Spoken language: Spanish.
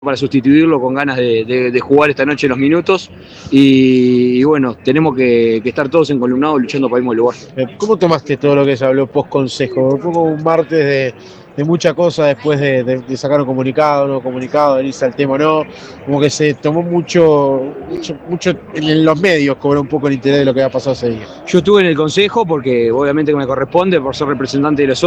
para sustituirlo con ganas de jugar esta noche los minutos y bueno, tenemos que estar todos encolumnados luchando para el mismo lugar. ¿Cómo tomaste todo lo que se habló post consejo? Fue como un martes de mucha cosa después de sacar un comunicado, no comunicado, de irse al tema, no. Como que se tomó mucho en los medios, cobró un poco el interés de lo que había pasado ese día. Yo estuve en el consejo porque obviamente me corresponde por ser representante de los